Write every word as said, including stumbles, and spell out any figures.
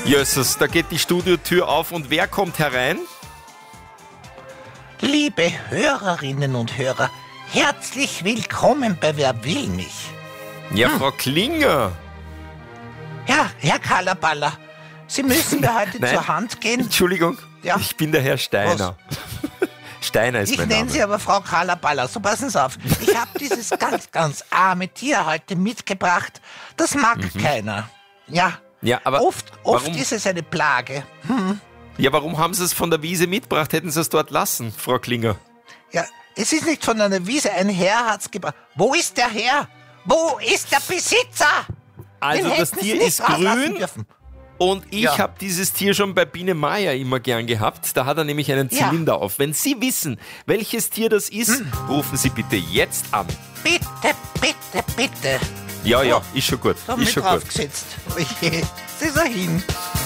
Jösses, da geht die Studiotür auf und wer kommt herein? Liebe Hörerinnen und Hörer, herzlich willkommen bei Wer will mich? Ja, hm. Frau Klinger. Ja, Herr Kallerballer, Sie müssen mir heute Nein. zur Hand gehen. Entschuldigung, Ja. ich bin der Herr Steiner. Steiner ist Ich mein nenne Name. Sie aber Frau Kallerballer, so passen Sie auf. Ich habe dieses ganz, ganz arme Tier heute mitgebracht. Das mag Mhm. keiner. Ja, Ja, aber oft, oft warum? ist es eine Plage. Hm. Ja, warum haben Sie es von der Wiese mitgebracht? Hätten Sie es dort lassen, Frau Klinger? Ja, es ist nicht von einer Wiese, ein Herr hat's gebracht. Wo ist der Herr? Wo ist der Besitzer? Also Den das hätten Sie Tier nicht ist rauslassen grün dürfen. und ich Ja. habe dieses Tier schon bei Biene Meier immer gern gehabt. Da hat er nämlich einen Ja. Zylinder auf. Wenn Sie wissen, welches Tier das ist, Hm. rufen Sie bitte jetzt an. Bitte, bitte, bitte. Ja, ja, Oh, ist schon gut. Da Ist mit schon gut. draufgesetzt. Sie ist er hin.